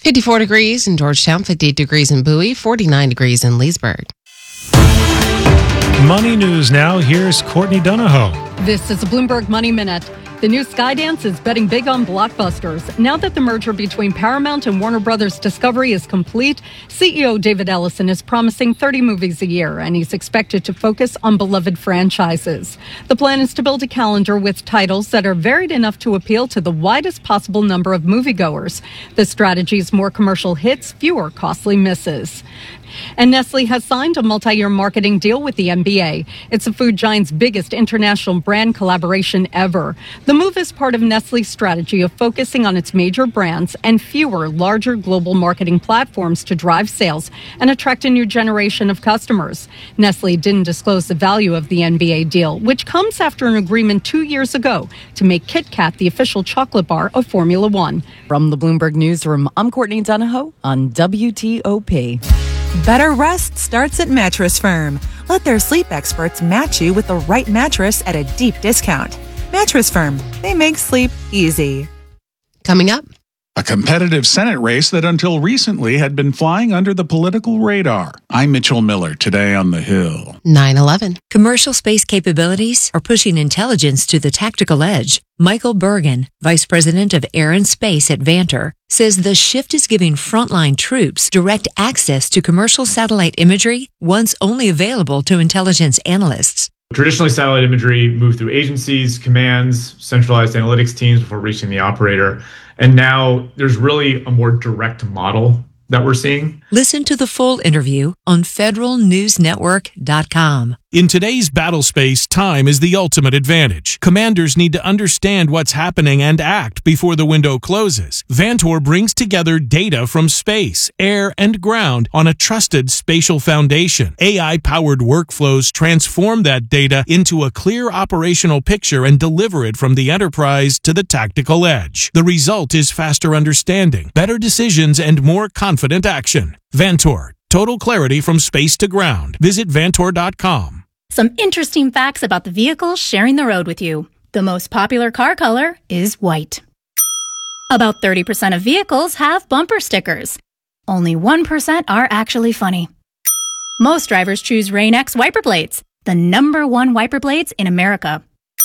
54 degrees in Georgetown, 58 degrees in Bowie, 49 degrees in Leesburg. Money news now. Here's Courtney Donahoe. This is a Bloomberg Money Minute. The new Skydance is betting big on blockbusters. Now that the merger between Paramount and Warner Brothers Discovery is complete, CEO David Ellison is promising 30 movies a year, and he's expected to focus on beloved franchises. The plan is to build a calendar with titles that are varied enough to appeal to the widest possible number of moviegoers. The strategy is more commercial hits, fewer costly misses. And Nestle has signed a multi-year marketing deal with the NBA. It's the food giant's biggest international brand collaboration ever. The move is part of Nestle's strategy of focusing on its major brands and fewer, larger global marketing platforms to drive sales and attract a new generation of customers. Nestle didn't disclose the value of the NBA deal, which comes after an agreement 2 years ago to make Kit Kat the official chocolate bar of Formula One. From the Bloomberg Newsroom, I'm Courtney Donahoe on WTOP. Better rest starts at Mattress Firm. Let their sleep experts match you with the right mattress at a deep discount. Mattress Firm, they make sleep easy. Coming up, a competitive Senate race that until recently had been flying under the political radar. I'm Mitchell Miller, today on The Hill. 9/11. Commercial space capabilities are pushing intelligence to the tactical edge. Michael Bergen, Vice President of Air and Space at Vantor, says the shift is giving frontline troops direct access to commercial satellite imagery once only available to intelligence analysts. Traditionally, satellite imagery moved through agencies, commands, centralized analytics teams before reaching the operator. And now there's really a more direct model that we're seeing. Listen to the full interview on federalnewsnetwork.com. In today's battle space, time is the ultimate advantage. Commanders need to understand what's happening and act before the window closes. Vantor brings together data from space, air, and ground on a trusted spatial foundation. AI-powered workflows transform that data into a clear operational picture and deliver it from the enterprise to the tactical edge. The result is faster understanding, better decisions, and more confident action. Vantor. Total clarity from space to ground. Visit Vantor.com. Some interesting facts about the vehicles sharing the road with you. The most popular car color is white. About 30% of vehicles have bumper stickers. Only 1% are actually funny. Most drivers choose Rain-X wiper blades, the #1 wiper blades in America.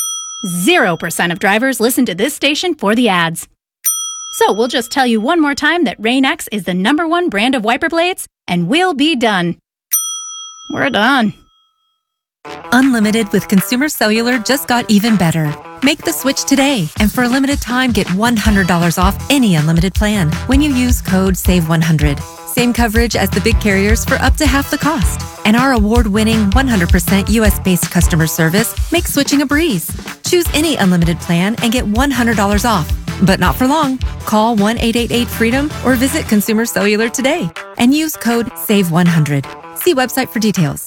0% of drivers listen to this station for the ads. So we'll just tell you one more time that Rain-X is the #1 brand of wiper blades, and we'll be done. We're done. Unlimited with Consumer Cellular just got even better. Make the switch today, and for a limited time, get $100 off any unlimited plan when you use code SAVE100. Same coverage as the big carriers for up to half the cost. And our award-winning 100% US-based customer service makes switching a breeze. Choose any unlimited plan and get $100 off. But not for long. Call 1-888-FREEDOM or visit Consumer Cellular today and use code SAVE100. See website for details.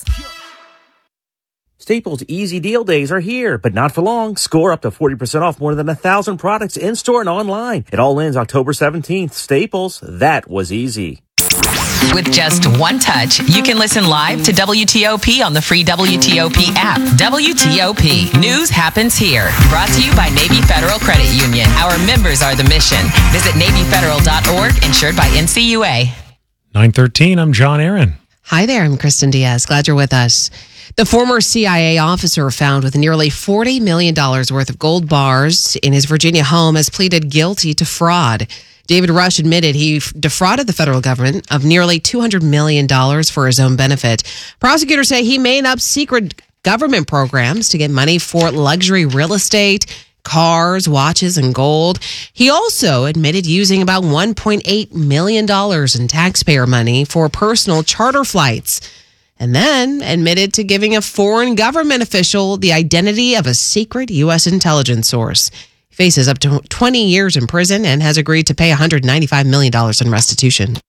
Staples Easy Deal Days are here, but not for long. Score up to 40% off more than 1,000 products in-store and online. It all ends October 17th. Staples, that was easy. With just one touch, you can listen live to WTOP on the free WTOP app. WTOP. News happens here. Brought to you by Navy Federal Credit Union. Our members are the mission. Visit NavyFederal.org, insured by NCUA. 9:13, I'm John Aaron. Hi there, I'm Kristen Diaz. Glad you're with us. The former CIA officer found with nearly $40 million worth of gold bars in his Virginia home has pleaded guilty to fraud. David Rush admitted he defrauded the federal government of nearly $200 million for his own benefit. Prosecutors say he made up secret government programs to get money for luxury real estate, cars, watches, and gold. He also admitted using about $1.8 million in taxpayer money for personal charter flights, and then admitted to giving a foreign government official the identity of a secret U.S. intelligence source. He faces up to 20 years in prison and has agreed to pay $195 million in restitution.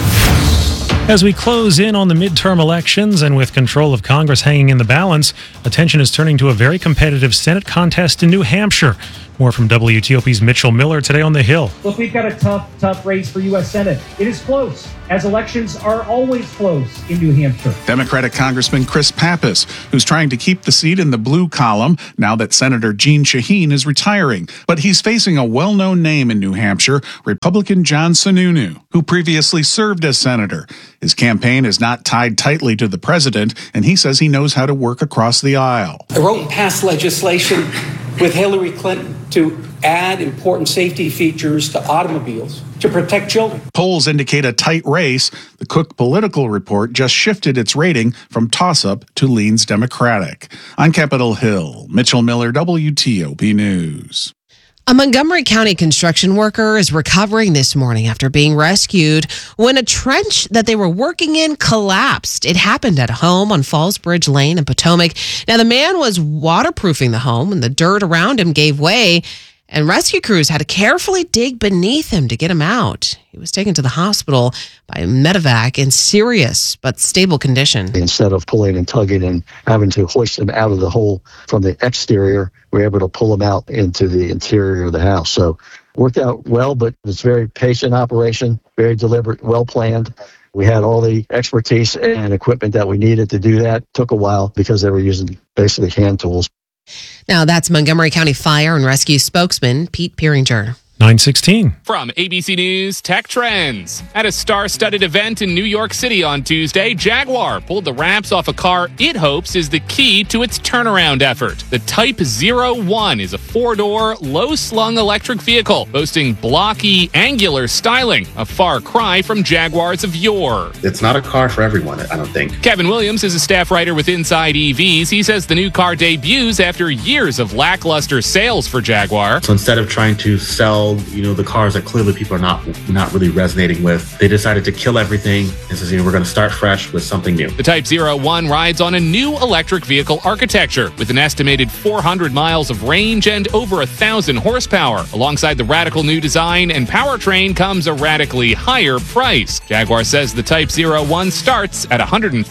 As we close in on the midterm elections and with control of Congress hanging in the balance, attention is turning to a very competitive Senate contest in New Hampshire. More from WTOP's Mitchell Miller today on the Hill. Look, we've got a tough race for U.S. Senate. It is close, as elections are always close in New Hampshire. Democratic Congressman Chris Pappas, who's trying to keep the seat in the blue column now that Senator Jeanne Shaheen is retiring. But he's facing a well-known name in New Hampshire, Republican John Sununu, who previously served as senator. His campaign is not tied tightly to the president, and he says he knows how to work across the aisle. I wrote and passed legislation with Hillary Clinton to add important safety features to automobiles to protect children. Polls indicate a tight race. The Cook Political Report just shifted its rating from toss-up to leans Democratic. On Capitol Hill, Mitchell Miller, WTOP News. A Montgomery County construction worker is recovering this morning after being rescued when a trench that they were working in collapsed. It happened at a home on Falls Bridge Lane in Potomac. Now, the man was waterproofing the home and the dirt around him gave way, and rescue crews had to carefully dig beneath him to get him out. He was taken to the hospital by medevac in serious but stable condition. Instead of pulling and tugging and having to hoist him out of the hole from the exterior, we were able to pull him out into the interior of the house. So worked out well, but it's a very patient operation, very deliberate, well planned. We had all the expertise and equipment that we needed to do that. Took a while because they were using basically hand tools. Now, that's Montgomery County Fire and Rescue spokesman Pete Pieringer. 9:16. From ABC News Tech Trends. At a star-studded event in New York City on Tuesday, Jaguar pulled the wraps off a car it hopes is the key to its turnaround effort. The Type 01 is a four-door, low-slung electric vehicle boasting blocky, angular styling, a far cry from Jaguars of yore. It's not a car for everyone, I don't think. Kevin Williams is a staff writer with Inside EVs. He says the new car debuts after years of lackluster sales for Jaguar. So instead of trying to sell the cars that clearly people are not really resonating with, they decided to kill everything and says, we're going to start fresh with something new. The Type 01 rides on a new electric vehicle architecture with an estimated 400 miles of range and over 1,000 horsepower. Alongside the radical new design and powertrain comes a radically higher price. Jaguar says the Type 01 starts at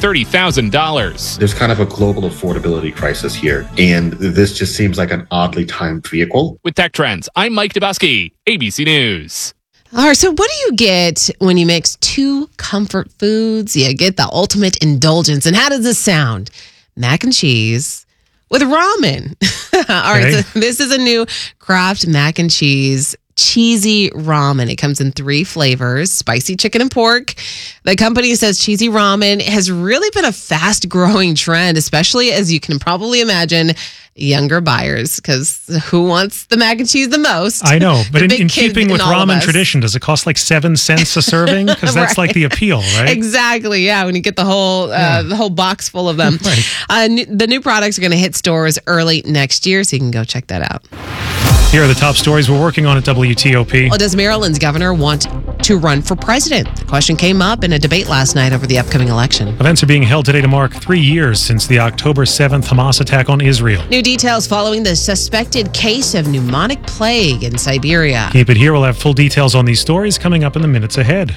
$130,000. There's kind of a global affordability crisis here, and this just seems like an oddly timed vehicle. With Tech Trends, I'm Mike Dubusky, ABC News. All right, so what do you get when you mix two comfort foods? You get the ultimate indulgence. And how does this sound? Mac and cheese with ramen. All right, so this is a new Kraft mac and cheese cheesy ramen. It comes in 3 flavors, spicy chicken and pork. The company says cheesy ramen has really been a fast-growing trend, especially, as you can probably imagine, younger buyers, because who wants the mac and cheese the most? I know, but in keeping with ramen tradition, does it cost like 7 cents a serving? Because that's like the appeal, right? Exactly, yeah, when you get the whole box full of them. Right. The new products are going to hit stores early next year, so you can go check that out. Here are the top stories we're working on at WTOP. Well, does Maryland's governor want to run for president? The question came up in a debate last night over the upcoming election. Events are being held today to mark 3 years since the October 7th Hamas attack on Israel. New details following the suspected case of pneumonic plague in Siberia. Keep it here. We'll have full details on these stories coming up in the minutes ahead.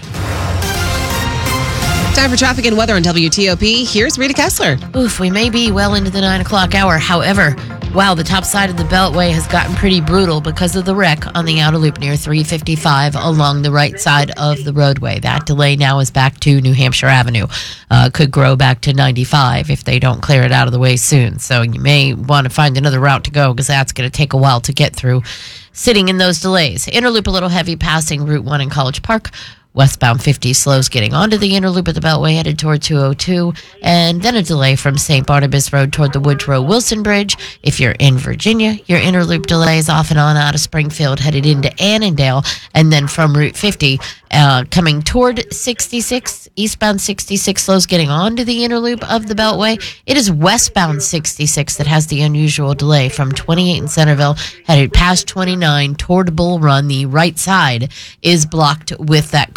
Time for traffic and weather on WTOP. Here's Rita Kessler. Oof, we may be well into the 9 o'clock hour. However, wow, the top side of the Beltway has gotten pretty brutal because of the wreck on the outer loop near 355 along the right side of the roadway. That delay now is back to New Hampshire Avenue. Could grow back to 95 if they don't clear it out of the way soon. So you may want to find another route to go because that's going to take a while to get through. Sitting in those delays. Inner loop a little heavy passing Route 1 in College Park. Westbound 50 slows getting onto the inner loop at the Beltway headed toward 202, and then a delay from St. Barnabas Road toward the Woodrow Wilson Bridge. If you're in Virginia, your inner loop delay is off and on out of Springfield headed into Annandale, and then from Route 50 coming toward 66, eastbound 66 slows getting onto the inner loop of the Beltway. It is westbound 66 that has the unusual delay from 28 in Centerville headed past 29 toward Bull Run. The right side is blocked with that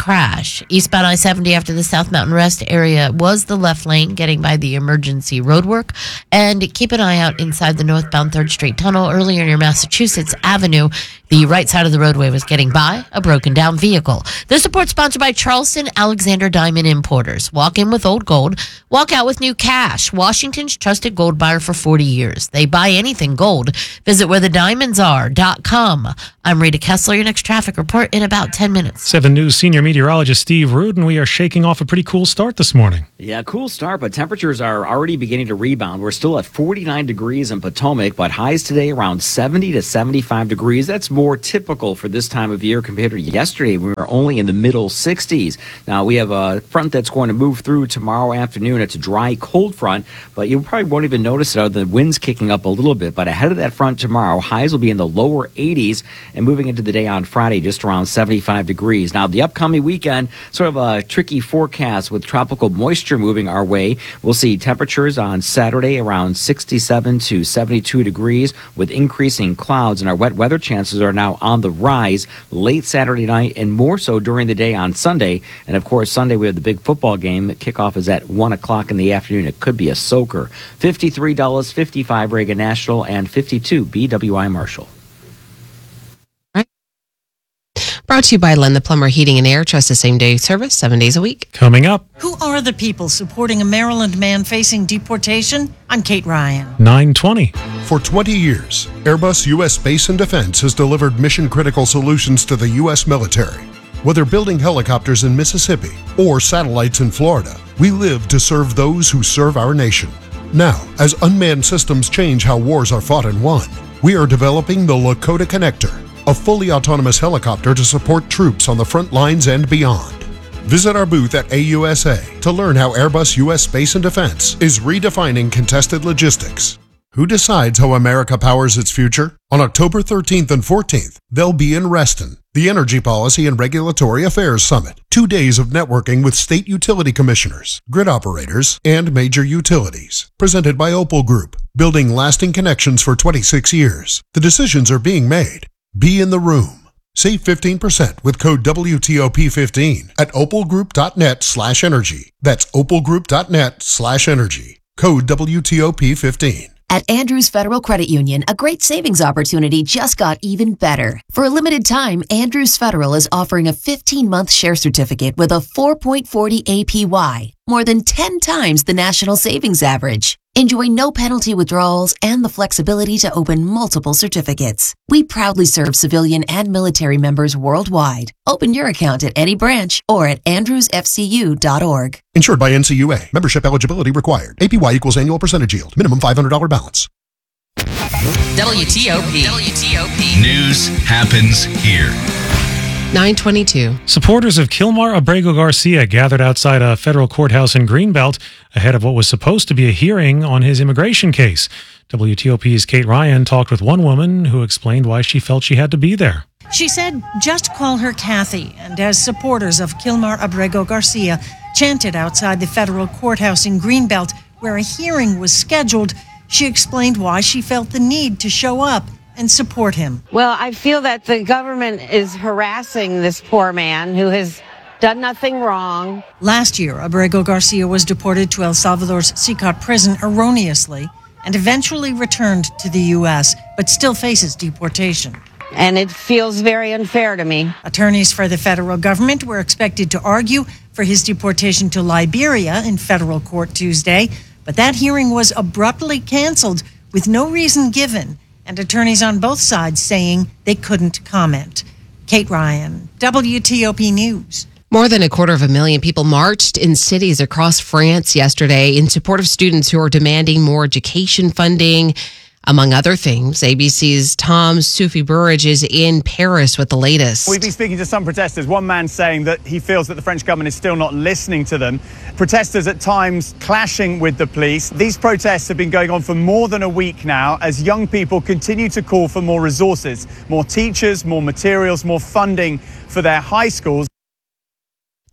crash. Eastbound I-70 after the South Mountain Rest area was the left lane, getting by the emergency roadwork. And keep an eye out inside the northbound 3rd Street Tunnel earlier near Massachusetts Avenue. The right side of the roadway was getting by a broken down vehicle. This report sponsored by Charleston Alexander Diamond Importers. Walk in with old gold, walk out with new cash. Washington's trusted gold buyer for 40 years. They buy anything gold. Visit wherethediamondsare.com. I'm Rita Kessler. Your next traffic report in about 10 minutes. 7 News senior meteorologist Steve Rudin. We are shaking off a pretty cool start this morning. Yeah, cool start, but temperatures are already beginning to rebound. We're still at 49 degrees in Potomac, but highs today around 70 to 75 degrees. That's more typical for this time of year compared to yesterday. We were only in the middle 60s. Now, we have a front that's going to move through tomorrow afternoon. It's a dry, cold front, but you probably won't even notice it. The wind's kicking up a little bit, but ahead of that front tomorrow, highs will be in the lower 80s, and moving into the day on Friday, just around 75 degrees. Now, the upcoming weekend, sort of a tricky forecast with tropical moisture moving our way. We'll see temperatures on Saturday around 67 to 72 degrees with increasing clouds, and our wet weather chances are now on the rise late Saturday night and more so during the day on Sunday. And, of course, Sunday we have the big football game. The kickoff is at 1 o'clock in the afternoon. It could be a soaker. $53, 55 Reagan National, and 52 BWI Marshall. Brought to you by Len the Plumber Heating and Air. Trust the same day service 7 days a week. Coming up. Who are the people supporting a Maryland man facing deportation? I'm Kate Ryan. 9:20. For 20 years, Airbus U.S. Space and Defense has delivered mission-critical solutions to the U.S. military. Whether building helicopters in Mississippi or satellites in Florida, we live to serve those who serve our nation. Now, as unmanned systems change how wars are fought and won, we are developing the Lakota Connector, a fully autonomous helicopter to support troops on the front lines and beyond. Visit our booth at AUSA to learn how Airbus U.S. Space and Defense is redefining contested logistics. Who decides how America powers its future? On October 13th and 14th, they'll be in Reston, the Energy Policy and Regulatory Affairs Summit. 2 days of networking with state utility commissioners, grid operators, and major utilities. Presented by Opal Group, building lasting connections for 26 years. The decisions are being made. Be in the room. Save 15% with code WTOP15 at opalgroup.net/energy. That's opalgroup.net/energy. Code WTOP15. At Andrews Federal Credit Union, a great savings opportunity just got even better. For a limited time, Andrews Federal is offering a 15-month share certificate with a 4.40 APY, more than 10 times the national savings average. Enjoy no penalty withdrawals and the flexibility to open multiple certificates. We proudly serve civilian and military members worldwide. Open your account at any branch or at andrewsfcu.org. Insured by NCUA. Membership eligibility required. APY equals annual percentage yield. Minimum $500 balance. WTOP. News happens here. 9:22. Supporters of Kilmar Abrego Garcia gathered outside a federal courthouse in Greenbelt ahead of what was supposed to be a hearing on his immigration case. WTOP's Kate Ryan talked with one woman who explained why she felt she had to be there. She said, just call her Kathy. And as supporters of Kilmar Abrego Garcia chanted outside the federal courthouse in Greenbelt, where a hearing was scheduled, she explained why she felt the need to show up and support him. Well, I feel that the government is harassing this poor man who has done nothing wrong. Last year, Abrego Garcia was deported to El Salvador's Sicat prison erroneously and eventually returned to the U.S., but still faces deportation. And it feels very unfair to me. Attorneys for the federal government were expected to argue for his deportation to Liberia in federal court Tuesday, but that hearing was abruptly canceled with no reason given, and attorneys on both sides saying they couldn't comment. Kate Ryan, WTOP News. More than 250,000 people marched in cities across France yesterday in support of students who are demanding more education funding. Among other things, ABC's Tom Soufi-Burridge is in Paris with the latest. We've been speaking to some protesters. One man saying that he feels that the French government is still not listening to them. Protesters at times clashing with the police. These protests have been going on for more than a week now as young people continue to call for more resources, more teachers, more materials, more funding for their high schools.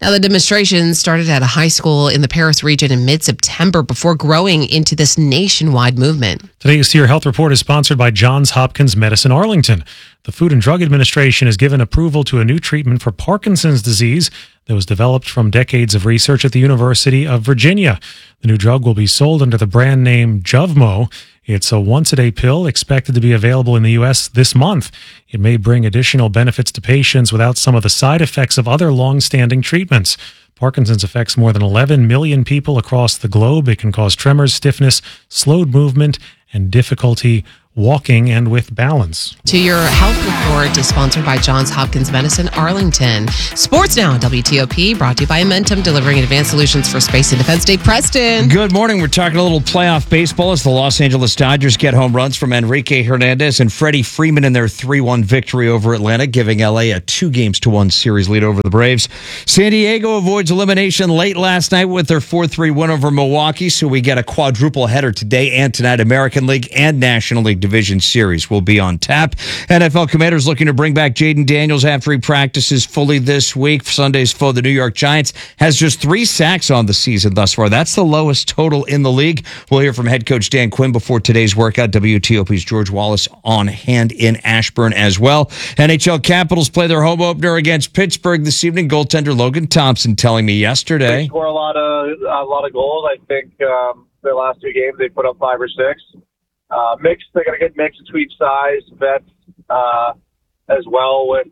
Now, the demonstration started at a high school in the Paris region in mid-September before growing into this nationwide movement. Today's SEER Health Report is sponsored by Johns Hopkins Medicine Arlington. The Food and Drug Administration has given approval to a new treatment for Parkinson's disease that was developed from decades of research at the University of Virginia. The new drug will be sold under the brand name Juvmo. It's a once-a-day pill expected to be available in the U.S. this month. It may bring additional benefits to patients without some of the side effects of other long-standing treatments. Parkinson's affects more than 11 million people across the globe. It can cause tremors, stiffness, slowed movement, and difficulty walking and with balance. To Your Health Report is sponsored by Johns Hopkins Medicine Arlington. Sports Now on WTOP, brought to you by Momentum, delivering advanced solutions for space and defense. Dave Preston. Good morning. We're talking a little playoff baseball as the Los Angeles Dodgers get home runs from Enrique Hernandez and Freddie Freeman in their 3-1 victory over Atlanta, giving LA a 2-1 series lead over the Braves. San Diego avoids elimination late last night with their 4-3 win over Milwaukee, so we get a quadruple header today and tonight. American League and National League Division Series will be on tap. NFL Commanders looking to bring back Jaden Daniels after he practices fully this week. Sunday's foe, the New York Giants, has just 3 sacks on the season thus far. That's the lowest total in the league. We'll hear from head coach Dan Quinn before today's workout. WTOP's George Wallace on hand in Ashburn as well. NHL Capitals play their home opener against Pittsburgh this evening. Goaltender Logan Thompson telling me yesterday. They score a lot of goals. I think their last 2 games they put up 5 or 6. Mix, they're going to get mix between size, vets, as well with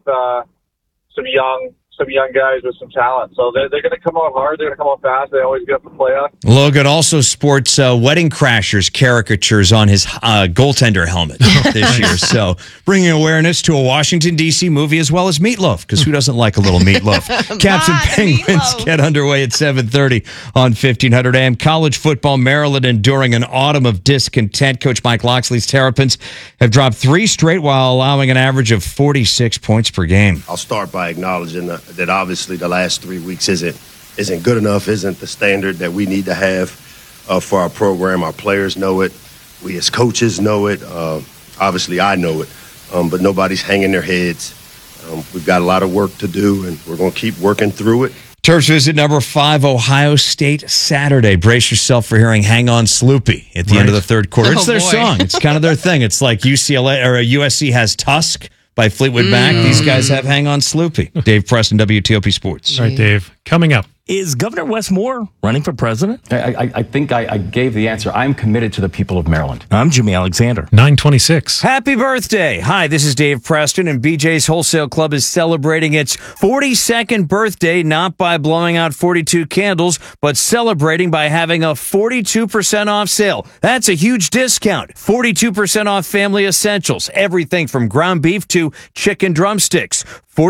some young guys with some talent. So they're going to come out hard. They're going to come out fast. They always get the playoff. Logan also sports Wedding Crashers caricatures on his goaltender helmet this year. So bringing awareness to a Washington, D.C. movie as well as Meatloaf, because who doesn't like a little meatloaf? Caps and Penguins get underway at 7:30 on 1500 AM. College football, Maryland enduring an autumn of discontent. Coach Mike Loxley's Terrapins have dropped 3 straight while allowing an average of 46 points per game. I'll start by acknowledging that obviously the last 3 weeks isn't good enough, isn't the standard that we need to have for our program. Our players know it. We as coaches know it. Obviously I know it, but nobody's hanging their heads. We've got a lot of work to do, and we're going to keep working through it. Terps visit number 5, Ohio State, Saturday. Brace yourself for hearing Hang On Sloopy at the end of the third quarter. It's their song. It's kind of their thing. It's like UCLA or USC has Tusk by Fleetwood Mac. These guys have Hang On Sloopy. Dave Preston, WTOP Sports. All right, Dave. Coming up. Is Governor Wes Moore running for president? I think I gave the answer. I'm committed to the people of Maryland. I'm Jimmy Alexander. 926. Happy birthday. Hi, this is Dave Preston, and BJ's Wholesale Club is celebrating its 42nd birthday, not by blowing out 42 candles, but celebrating by having a 42% off sale. That's a huge discount. 42% off family essentials, everything from ground beef to chicken drumsticks.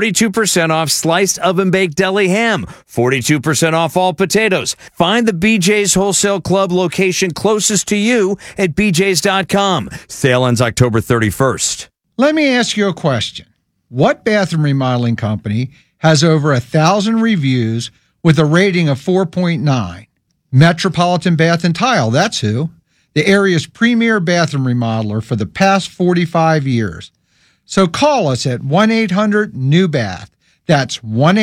42% off sliced oven-baked deli ham. 42% off all potatoes. Find the BJ's Wholesale Club location closest to you at bjs.com. Sale ends October 31st. Let me ask you a question. What bathroom remodeling company has over 1,000 reviews with a rating of 4.9? Metropolitan Bath and Tile, that's who. The area's premier bathroom remodeler for the past 45 years. So call us at 1-800-NEW-BATH. That's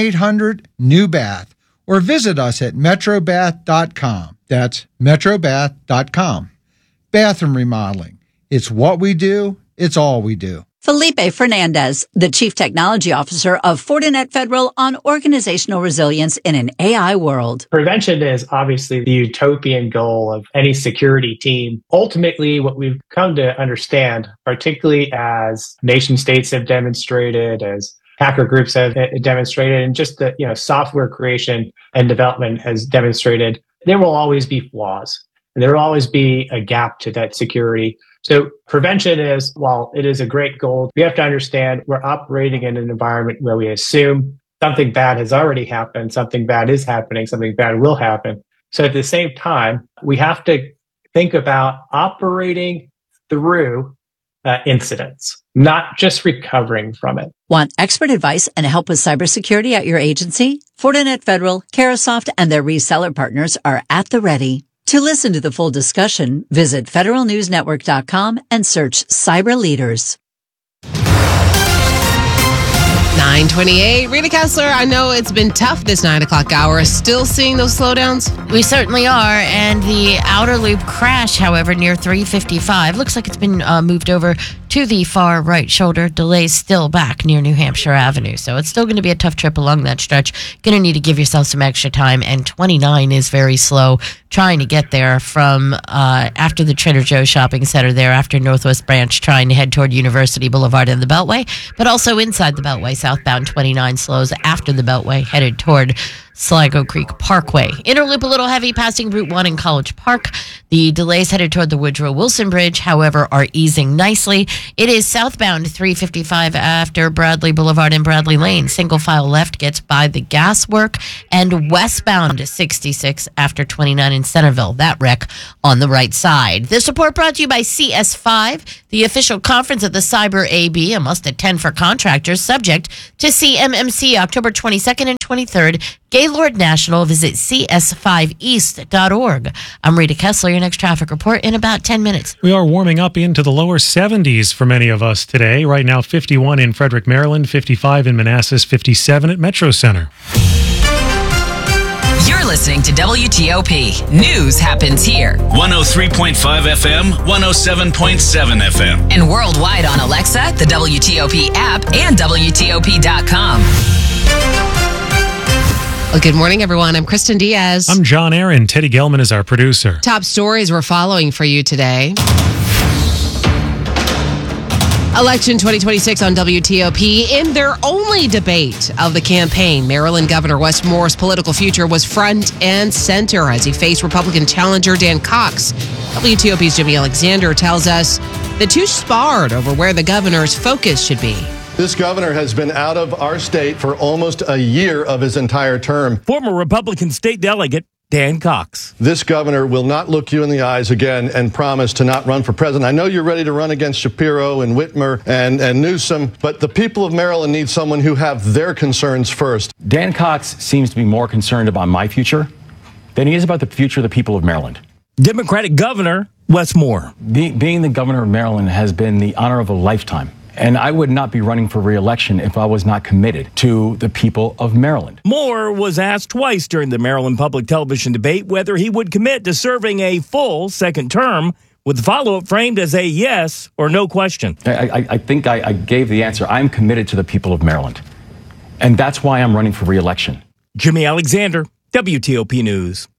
1-800-NEW-BATH. Or visit us at metrobath.com. That's metrobath.com. Bathroom remodeling. It's what we do. It's all we do. Felipe Fernandez, the Chief Technology Officer of Fortinet Federal on organizational resilience in an AI world. Prevention is obviously the utopian goal of any security team. Ultimately, what we've come to understand, particularly as nation states have demonstrated, as hacker groups have demonstrated, and just the software creation and development has demonstrated, there will always be flaws. And there will always be a gap to that security. So prevention is, while it is a great goal, we have to understand we're operating in an environment where we assume something bad has already happened, something bad is happening, something bad will happen. So at the same time, we have to think about operating through incidents, not just recovering from it. Want expert advice and help with cybersecurity at your agency? Fortinet Federal, Carahsoft, and their reseller partners are at the ready. To listen to the full discussion, visit federalnewsnetwork.com and search Cyber Leaders. 9:28. Rita Kessler, I know it's been tough this 9 o'clock hour. Still seeing those slowdowns? We certainly are. And the outer loop crash, however, near 355, looks like it's been moved over to the far right shoulder. Delays still back near New Hampshire Avenue. So it's still going to be a tough trip along that stretch. Going to need to give yourself some extra time. And 29 is very slow trying to get there from after the Trader Joe's shopping center there, after Northwest Branch, trying to head toward University Boulevard and the Beltway, but also inside the Beltway. Southbound 29 slows after the Beltway, headed toward Sligo Creek Parkway. Inner loop a little heavy passing Route 1 in College Park. The delays headed toward the Woodrow Wilson Bridge, however, are easing nicely. It is southbound 355 after Bradley Boulevard and Bradley Lane. Single file left gets by the Gaswork, and westbound 66 after 29 in Centerville. That wreck on the right side. This report brought to you by CS5, the official conference of the Cyber AB, a must-attend for contractors, subject to CMMC October 22nd and 23rd. Gaylord National. Visit cs5east.org. I'm Rita Kessler. Your next traffic report in about 10 minutes. We are warming up into the lower 70s for many of us today. Right now, 51 in Frederick, Maryland, 55 in Manassas, 57 at Metro Center. You're listening to WTOP. News happens here. 103.5 FM, 107.7 FM. And worldwide on Alexa, the WTOP app, and WTOP.com. Well, good morning, everyone. I'm Kristen Diaz. I'm John Aaron. Teddy Gelman is our producer. Top stories we're following for you today. Election 2026 on WTOP. In their only debate of the campaign, Maryland Governor Wes Moore's political future was front and center as he faced Republican challenger Dan Cox. WTOP's Jimmy Alexander tells us the two sparred over where the governor's focus should be. This governor has been out of our state for almost a year of his entire term. Former Republican state delegate Dan Cox. This governor will not look you in the eyes again and promise to not run for president. I know you're ready to run against Shapiro and Whitmer and Newsom, but the people of Maryland need someone who have their concerns first. Dan Cox seems to be more concerned about my future than he is about the future of the people of Maryland. Democratic Governor Wes Moore. Being the governor of Maryland has been the honor of a lifetime. And I would not be running for re-election if I was not committed to the people of Maryland. Moore was asked twice during the Maryland Public Television debate whether he would commit to serving a full second term, with the follow-up framed as a yes or no question. I think I gave the answer. I'm committed to the people of Maryland. And that's why I'm running for re-election. Jimmy Alexander, WTOP News.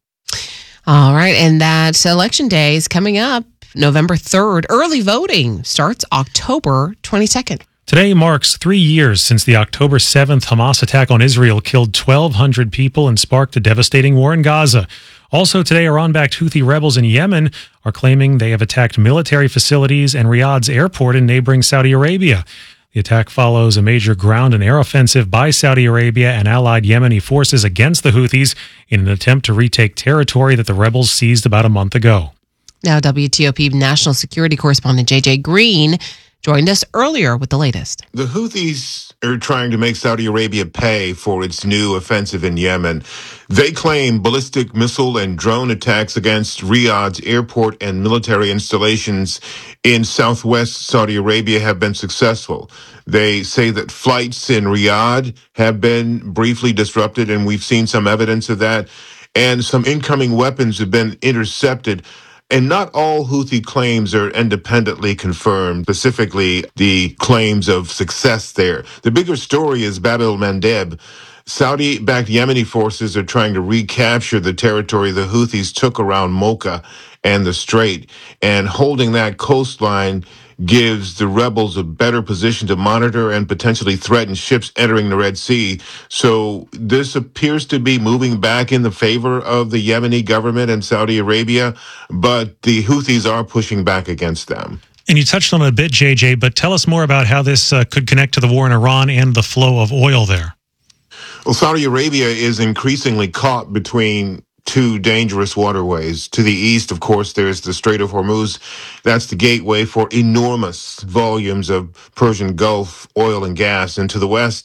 All right, and that election day is coming up. November 3rd. Early voting starts October 22nd. Today marks 3 years since the October 7th Hamas attack on Israel killed 1,200 people and sparked a devastating war in Gaza. Also today, Iran-backed Houthi rebels in Yemen are claiming they have attacked military facilities and Riyadh's airport in neighboring Saudi Arabia. The attack follows a major ground and air offensive by Saudi Arabia and allied Yemeni forces against the Houthis in an attempt to retake territory that the rebels seized about a month ago. Now, WTOP national security correspondent J.J. Green joined us earlier with the latest. The Houthis are trying to make Saudi Arabia pay for its new offensive in Yemen. They claim ballistic missile and drone attacks against Riyadh's airport and military installations in southwest Saudi Arabia have been successful. They say that flights in Riyadh have been briefly disrupted, and we've seen some evidence of that, and some incoming weapons have been intercepted. And not all Houthi claims are independently confirmed, specifically the claims of success there. The bigger story is Bab el-Mandeb. Saudi-backed Yemeni forces are trying to recapture the territory the Houthis took around Mocha and the Strait, and holding that coastline gives the rebels a better position to monitor and potentially threaten ships entering the Red Sea. So this appears to be moving back in the favor of the Yemeni government and Saudi Arabia, but the Houthis are pushing back against them. And you touched on it a bit, JJ, but tell us more about how this could connect to the war in Iran and the flow of oil there. Well, Saudi Arabia is increasingly caught between two dangerous waterways. To the east, of course, there's the Strait of Hormuz. That's the gateway for enormous volumes of Persian Gulf oil and gas. And to the west,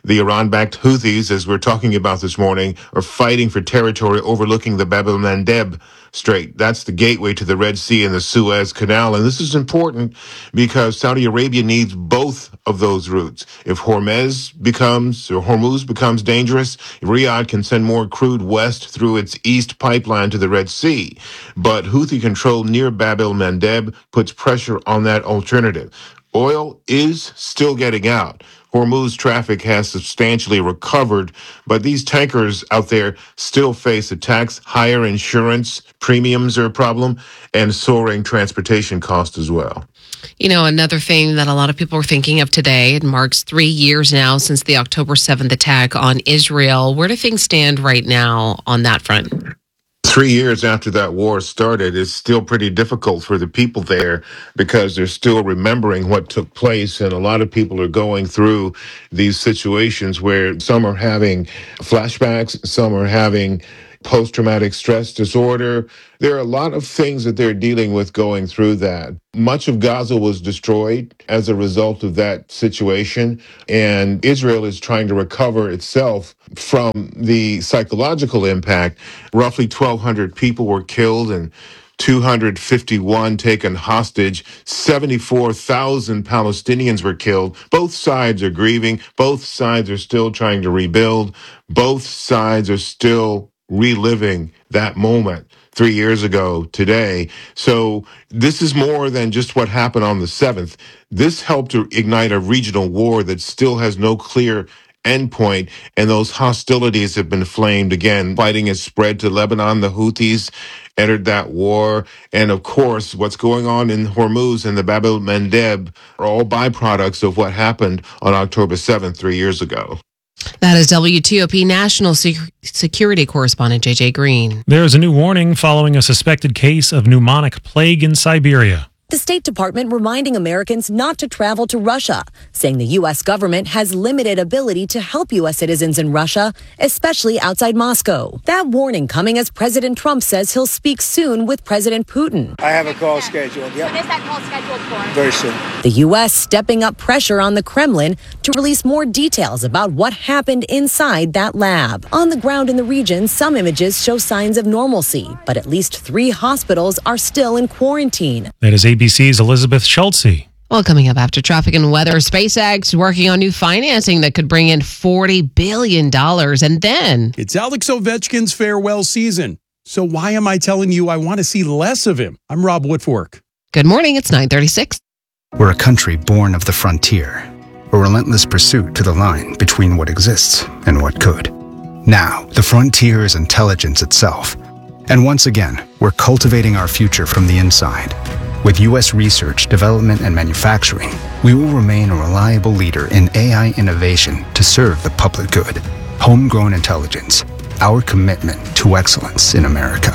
The Iran-backed Houthis, as we're talking about this morning, are fighting for territory overlooking the Bab el-Mandeb Strait. That's the gateway to the Red Sea and the Suez Canal. And this is important because Saudi Arabia needs both of those routes. If Hormuz becomes dangerous, Riyadh can send more crude west through its east pipeline to the Red Sea. But Houthi control near Bab el-Mandeb puts pressure on that alternative. Oil is still getting out. Hormuz traffic has substantially recovered, but these tankers out there still face attacks. Higher insurance premiums are a problem, and soaring transportation costs as well. You know, another thing that a lot of people are thinking of today, it marks 3 years now since the October 7th attack on Israel. Where do things stand right now on that front? 3 years after that war started, it's still pretty difficult for the people there because they're still remembering what took place. And a lot of people are going through these situations where some are having flashbacks, some are having post-traumatic stress disorder. There are a lot of things that they're dealing with going through that. Much of Gaza was destroyed as a result of that situation, and Israel is trying to recover itself from the psychological impact. Roughly 1,200 people were killed and 251 taken hostage. 74,000 Palestinians were killed. Both sides are grieving. Both sides are still trying to rebuild. Both sides are still reliving that moment 3 years ago today. So this is more than just what happened on the 7th. This helped to ignite a regional war that still has no clear endpoint, and those hostilities have been flamed again. Fighting has spread to Lebanon. The Houthis entered that war. And of course, what's going on in Hormuz and the Bab el-Mandeb are all byproducts of what happened on October 7th, 3 years ago. That is WTOP National Security Correspondent JJ Green. There is a new warning following a suspected case of pneumonic plague in Siberia. The State Department reminding Americans not to travel to Russia, saying the U.S. government has limited ability to help U.S. citizens in Russia, especially outside Moscow. That warning coming as President Trump says he'll speak soon with President Putin. I have a call scheduled. Yep. When is that call scheduled for? Very soon. The U.S. stepping up pressure on the Kremlin to release more details about what happened inside that lab. On the ground in the region, some images show signs of normalcy, but at least 3 hospitals are still in quarantine. That is ABC's Elizabeth Schultze. Well, coming up after traffic and weather, SpaceX working on new financing that could bring in $40 billion. And then it's Alex Ovechkin's farewell season. So why am I telling you I want to see less of him? I'm Rob Woodfork. Good morning. It's 9:36. We're a country born of the frontier, a relentless pursuit to the line between what exists and what could. Now, the frontier is intelligence itself. And once again, we're cultivating our future from the inside. With U.S. research, development, and manufacturing, we will remain a reliable leader in AI innovation to serve the public good. Homegrown intelligence, our commitment to excellence in America.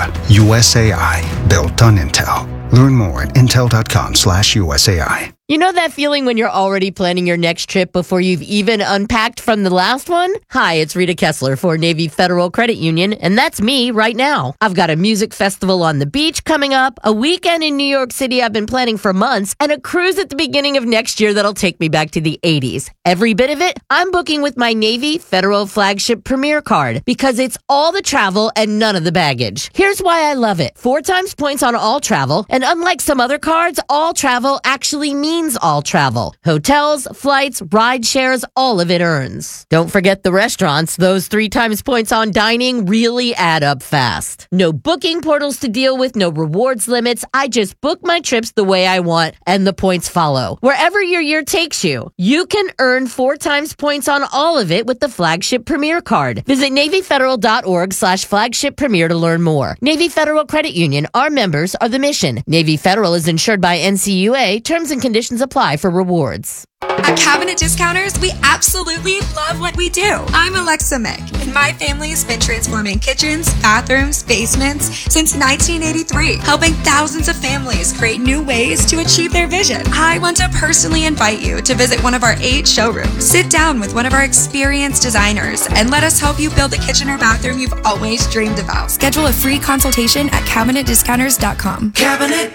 USAI, built on Intel. Learn more at intel.com/USAI. You know that feeling when you're already planning your next trip before you've even unpacked from the last one? Hi, it's Rita Kessler for Navy Federal Credit Union, and that's me right now. I've got a music festival on the beach coming up, a weekend in New York City I've been planning for months, and a cruise at the beginning of next year that'll take me back to the 80s. Every bit of it, I'm booking with my Navy Federal Flagship Premier card because it's all the travel and none of the baggage. Here's why I love it. 4 times points on all travel, and unlike some other cards, all travel actually means all travel. Hotels, flights, ride shares, all of it earns. Don't forget the restaurants. Those 3 times points on dining really add up fast. No booking portals to deal with, no rewards limits. I just book my trips the way I want, and the points follow. Wherever your year takes you, you can earn 4 times points on all of it with the Flagship Premier card. Visit NavyFederal.org/Flagship Premier to learn more. Navy Federal Credit Union. Our members are the mission. Navy Federal is insured by NCUA. Terms and conditions apply for rewards. At Cabinet Discounters, we absolutely love what we do. I'm Alexa Mick, and my family has been transforming kitchens, bathrooms, basements since 1983, helping thousands of families create new ways to achieve their vision. I want to personally invite you to visit one of our 8 showrooms. Sit down with one of our experienced designers and let us help you build the kitchen or bathroom you've always dreamed about. Schedule a free consultation at CabinetDiscounters.com. Cabinet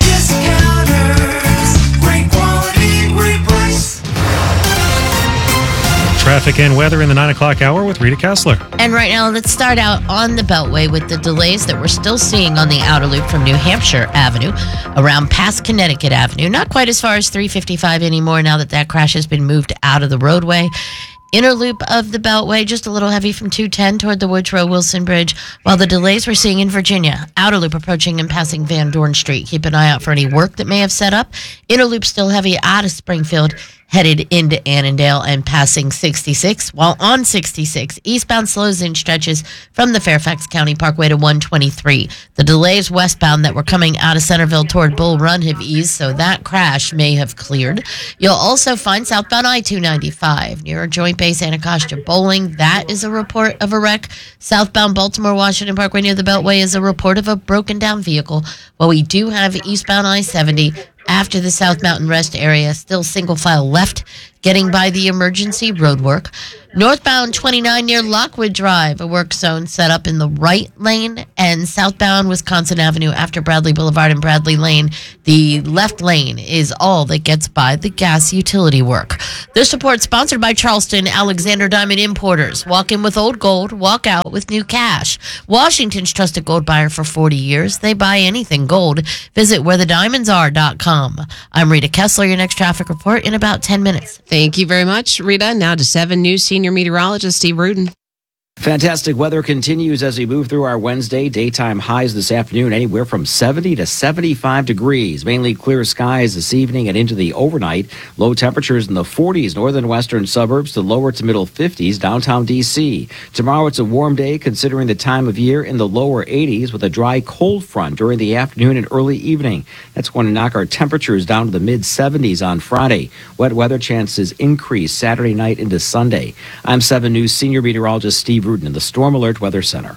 Discounters. Great quality, great price. Traffic and weather in the 9 o'clock hour with Rita Kessler. And right now, let's start out on the Beltway with the delays that we're still seeing on the outer loop from New Hampshire Avenue around past Connecticut Avenue. Not quite as far as 355 anymore now that crash has been moved out of the roadway. Inner loop of the Beltway, just a little heavy from 210 toward the Woodrow Wilson Bridge, while the delays we're seeing in Virginia. Outer loop approaching and passing Van Dorn Street. Keep an eye out for any work that may have set up. Inner loop still heavy out of Springfield, headed into Annandale and passing 66, while on 66, eastbound slows in stretches from the Fairfax County Parkway to 123. The delays westbound that were coming out of Centerville toward Bull Run have eased, so that crash may have cleared. You'll also find southbound I-295 near Joint Base Anacostia Bowling. That is a report of a wreck. Southbound Baltimore-Washington Parkway near the Beltway is a report of a broken down vehicle, while we do have eastbound I-70 after the South Mountain Rest area, still single file left, getting by the emergency roadwork. Northbound 29 near Lockwood Drive, a work zone set up in the right lane, and southbound Wisconsin Avenue after Bradley Boulevard and Bradley Lane, the left lane is all that gets by the gas utility work. This report sponsored by Charleston Alexander Diamond Importers. Walk in with old gold, walk out with new cash. Washington's trusted gold buyer for 40 years. They buy anything gold. Visit wherethediamondsare.com. I'm Rita Kessler, your next traffic report in about 10 minutes. Thank you very much, Rita. Now to 7 News senior meteorologist Steve Rudin. Fantastic weather continues as we move through our Wednesday. Daytime highs this afternoon anywhere from 70 to 75 degrees. Mainly clear skies this evening and into the overnight. Low temperatures in the 40s, northern western suburbs to lower to middle 50s, downtown D.C. Tomorrow it's a warm day considering the time of year, in the lower 80s with a dry cold front during the afternoon and early evening. That's going to knock our temperatures down to the mid 70s on Friday. Wet weather chances increase Saturday night into Sunday. I'm 7 News senior meteorologist Steve Rudin in the Storm Alert Weather Center.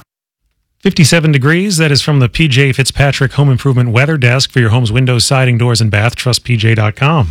57 degrees. That is from the PJ Fitzpatrick Home Improvement Weather Desk. For your home's windows, siding, doors, and bath, trust PJ.com.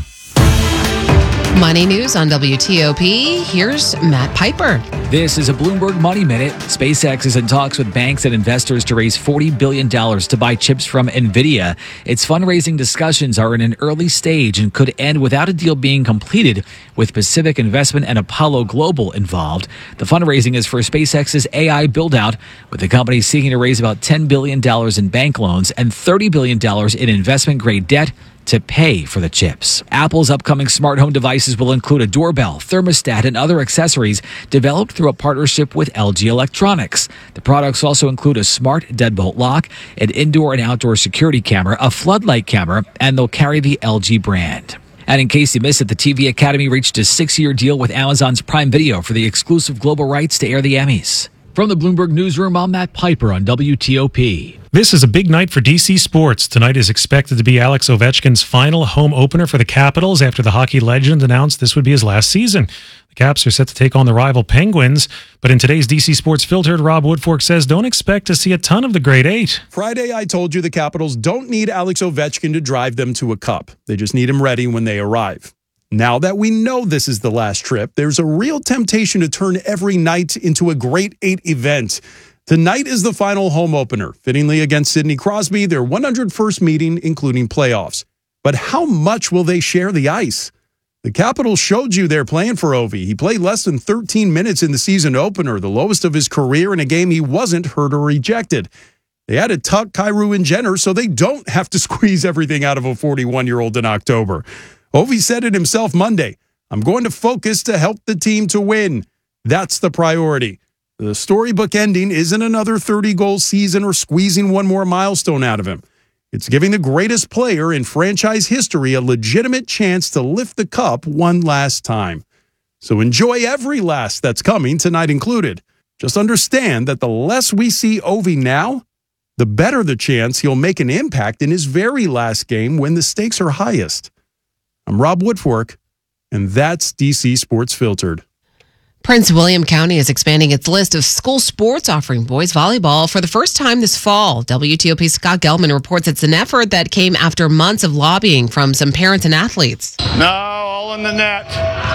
Money news on WTOP. Here's Matt Piper. This is a Bloomberg Money Minute. SpaceX is in talks with banks and investors to raise $40 billion to buy chips from NVIDIA. Its fundraising discussions are in an early stage and could end without a deal being completed, with Pacific Investment and Apollo Global involved. The fundraising is for SpaceX's AI build-out, with the company seeking to raise about $10 billion in bank loans and $30 billion in investment-grade debt to pay for the chips. Apple's upcoming smart home devices will include a doorbell, thermostat, and other accessories developed through a partnership with LG Electronics. The products also include a smart deadbolt lock, an indoor and outdoor security camera, a floodlight camera, and they'll carry the LG brand. And in case you missed it, the TV Academy reached a 6-year deal with Amazon's Prime Video for the exclusive global rights to air the Emmys. From the Bloomberg Newsroom, I'm Matt Piper on WTOP. This is a big night for DC sports. Tonight is expected to be Alex Ovechkin's final home opener for the Capitals after the hockey legend announced this would be his last season. The Caps are set to take on the rival Penguins, but in today's DC Sports Filtered, Rob Woodfork says don't expect to see a ton of the Great Eight. Friday, I told you the Capitals don't need Alex Ovechkin to drive them to a cup. They just need him ready when they arrive. Now that we know this is the last trip, there's a real temptation to turn every night into a Great Eight event. Tonight is the final home opener, fittingly against Sidney Crosby, their 101st meeting, including playoffs. But how much will they share the ice? The Capitals showed you they're playing for Ovi. He played less than 13 minutes in the season opener, the lowest of his career in a game he wasn't hurt or rejected. They had to tuck Kyrou and Jenner so they don't have to squeeze everything out of a 41-year-old in October. Ovi said it himself Monday. I'm going to focus to help the team to win. That's the priority. The storybook ending isn't another 30-goal season or squeezing one more milestone out of him. It's giving the greatest player in franchise history a legitimate chance to lift the cup one last time. So enjoy every last that's coming, tonight included. Just understand that the less we see Ovi now, the better the chance he'll make an impact in his very last game when the stakes are highest. I'm Rob Woodfork, and that's DC Sports Filtered. Prince William County is expanding its list of school sports, offering boys volleyball for the first time this fall. WTOP's Scott Gelman reports it's an effort that came after months of lobbying from some parents and athletes. No, all in the net.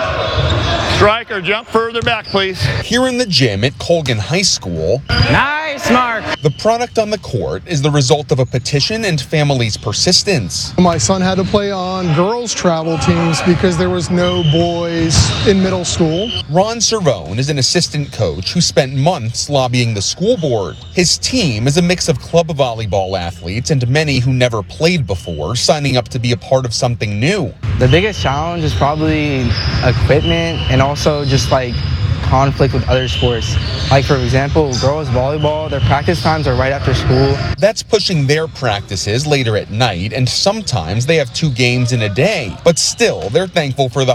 Striker, jump further back, please. Here in the gym at Colgan High School. Nice Mark. The product on the court is the result of a petition and families' persistence. My son had to play on girls' travel teams because there was no boys in middle school. Ron Cervone is an assistant coach who spent months lobbying the school board. His team is a mix of club volleyball athletes and many who never played before, signing up to be a part of something new. The biggest challenge is probably equipment and also just like conflict with other sports. Like, for example, girls volleyball, their practice times are right after school. That's pushing their practices later at night, and sometimes they have 2 games in a day. But still, they're thankful for the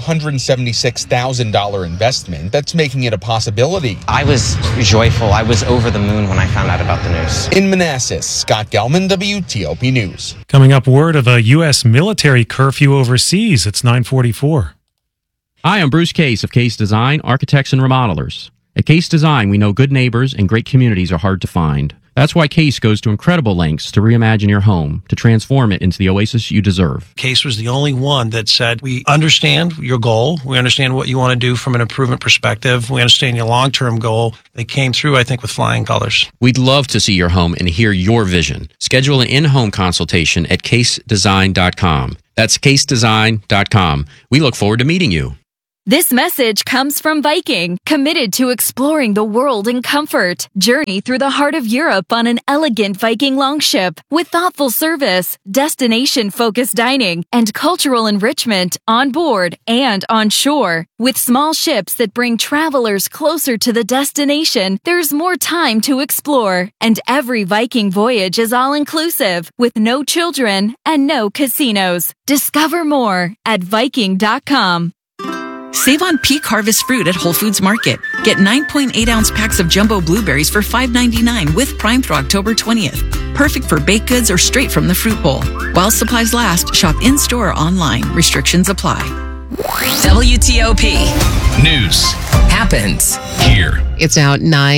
$176,000 investment that's making it a possibility. I was joyful. I was over the moon when I found out about the news. In Manassas, Scott Gelman, WTOP News. Coming up, word of a U.S. military curfew overseas. It's 9:44. Hi, I'm Bruce Case of Case Design, Architects and Remodelers. At Case Design, we know good neighbors and great communities are hard to find. That's why Case goes to incredible lengths to reimagine your home, to transform it into the oasis you deserve. Case was the only one that said, we understand your goal. We understand what you want to do from an improvement perspective. We understand your long-term goal. They came through, I think, with flying colors. We'd love to see your home and hear your vision. Schedule an in-home consultation at casedesign.com. That's casedesign.com. We look forward to meeting you. This message comes from Viking, committed to exploring the world in comfort. Journey through the heart of Europe on an elegant Viking longship with thoughtful service, destination-focused dining, and cultural enrichment on board and on shore. With small ships that bring travelers closer to the destination, there's more time to explore. And every Viking voyage is all-inclusive, with no children and no casinos. Discover more at Viking.com. Save on peak harvest fruit at Whole Foods Market. Get 9.8-ounce packs of jumbo blueberries for $5.99 with Prime through October 20th. Perfect for baked goods or straight from the fruit bowl. While supplies last, shop in-store or online. Restrictions apply. WTOP. News happens here. It's now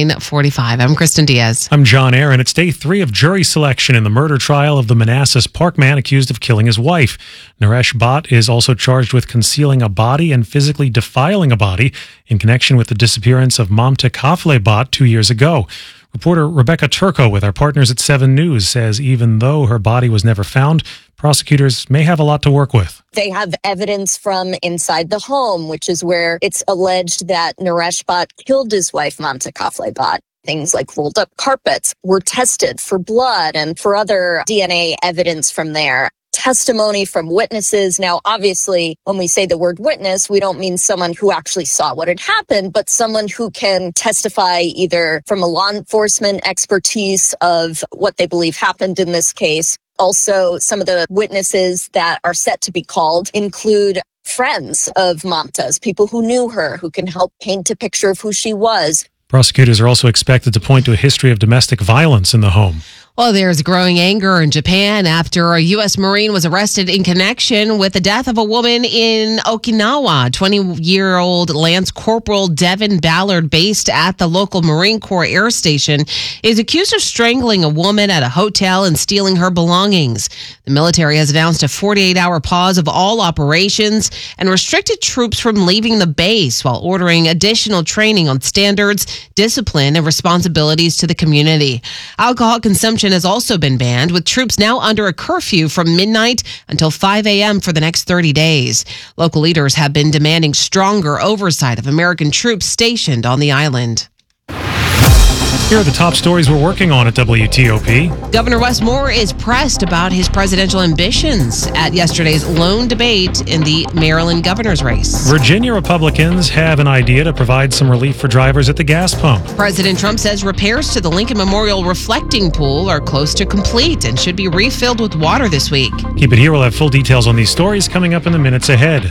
9:45. I'm Kristen Diaz. I'm John Aaron. It's day 3 of jury selection in the murder trial of the Manassas Park man accused of killing his wife. Naresh Bhatt is also charged with concealing a body and physically defiling a body in connection with the disappearance of Mamta Kafle Bhatt 2 years ago. Reporter Rebecca Turco with our partners at 7 News says even though her body was never found, prosecutors may have a lot to work with. They have evidence from inside the home, which is where it's alleged that Naresh Bhatt killed his wife, Mamta Kafle Bhatt. Things like rolled up carpets were tested for blood and for other DNA evidence from there. Testimony from witnesses. Now, obviously, when we say the word witness, we don't mean someone who actually saw what had happened, but someone who can testify either from a law enforcement expertise of what they believe happened in this case. Also, some of the witnesses that are set to be called include friends of Mamta's, people who knew her, who can help paint a picture of who she was. Prosecutors are also expected to point to a history of domestic violence in the home. Well, there's growing anger in Japan after a U.S. Marine was arrested in connection with the death of a woman in Okinawa. 20-year-old Lance Corporal Devin Ballard, based at the local Marine Corps Air Station, is accused of strangling a woman at a hotel and stealing her belongings. The military has announced a 48-hour pause of all operations and restricted troops from leaving the base while ordering additional training on standards, discipline, and responsibilities to the community. Alcohol consumption has also been banned, with troops now under a curfew from midnight until 5 a.m. for the next 30 days. Local leaders have been demanding stronger oversight of American troops stationed on the island. Here are the top stories we're working on at WTOP. Governor Wes Moore is pressed about his presidential ambitions at yesterday's lone debate in the Maryland governor's race. Virginia Republicans have an idea to provide some relief for drivers at the gas pump. President Trump says repairs to the Lincoln Memorial reflecting pool are close to complete and should be refilled with water this week. Keep it here. We'll have full details on these stories coming up in the minutes ahead.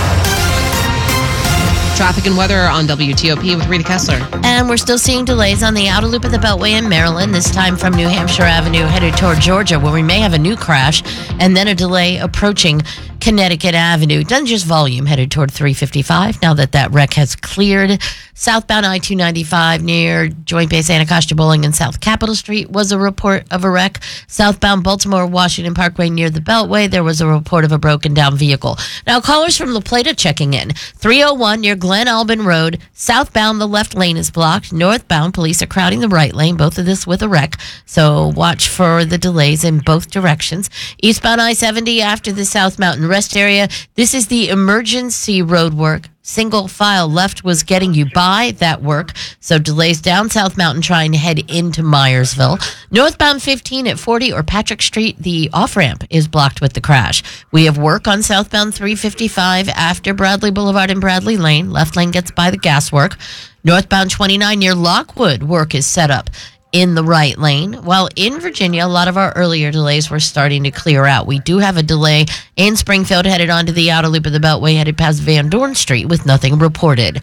Traffic and weather on WTOP with Rita Kessler. And we're still seeing delays on the outer loop of the Beltway in Maryland, this time from New Hampshire Avenue headed toward Georgia, where we may have a new crash and then a delay approaching Connecticut Avenue. Dungeness volume headed toward 355 now that wreck has cleared. Southbound I-295 near Joint Base Anacostia Bowling and South Capitol Street was a report of a wreck. Southbound Baltimore-Washington Parkway near the Beltway, there was a report of a broken down vehicle. Now, callers from La Plata checking in. 301 near Glen Albin Road. Southbound, the left lane is blocked. Northbound, police are crowding the right lane, both of this with a wreck. So watch for the delays in both directions. Eastbound I-70 after the South Mountain Rest area. This is the emergency road work. Single file left was getting you by that work. So delays down South Mountain trying to head into Myersville. Northbound 15 at 40 or Patrick Street, the off-ramp is blocked with the crash. We have work on southbound 355 after Bradley Boulevard and Bradley Lane. Left lane gets by the gaswork. Northbound 29 near Lockwood, work is set up in the right lane. While in Virginia, a lot of our earlier delays were starting to clear out. We do have a delay in Springfield headed onto the outer loop of the Beltway headed past Van Dorn Street with nothing reported.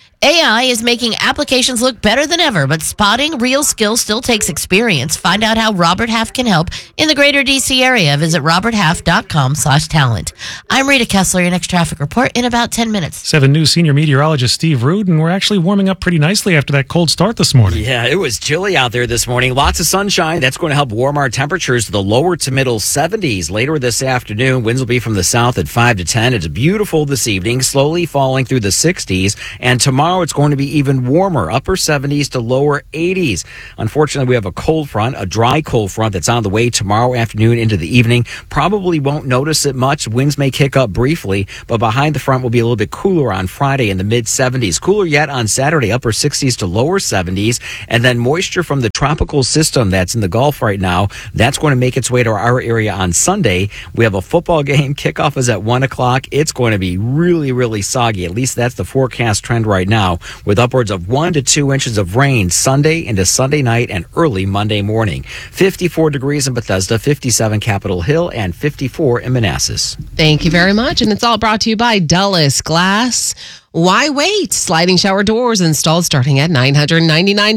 AI is making applications look better than ever, but spotting real skills still takes experience. Find out how Robert Half can help in the greater D.C. area. Visit roberthalf.com/talent. I'm Rita Kessler, your next traffic report in about 10 minutes. 7 News senior meteorologist Steve Rudin. We're actually warming up pretty nicely after that cold start this morning. Yeah, it was chilly out there this morning. Lots of sunshine. That's going to help warm our temperatures to the lower to middle 70s. Later this afternoon, winds will be from the south at 5 to 10. It's beautiful this evening, slowly falling through the 60s. And tomorrow, it's going to be even warmer, upper 70s to lower 80s. Unfortunately, we have a cold front, a dry cold front that's on the way tomorrow afternoon into the evening. Probably won't notice it much. Winds may kick up briefly, but behind the front will be a little bit cooler on Friday in the mid 70s. Cooler yet on Saturday, upper 60s to lower 70s. And then moisture from the tropical system that's in the Gulf right now, that's going to make its way to our area on Sunday. We have a football game. Kickoff is at 1 o'clock. It's going to be really, really soggy. At least that's the forecast trend right now, with upwards of 1 to 2 inches of rain Sunday into Sunday night and early Monday morning. 54 degrees in Bethesda, 57 Capitol Hill, and 54 in Manassas. Thank you very much. And it's all brought to you by Dulles Glass. Why wait? Sliding shower doors installed starting at $999.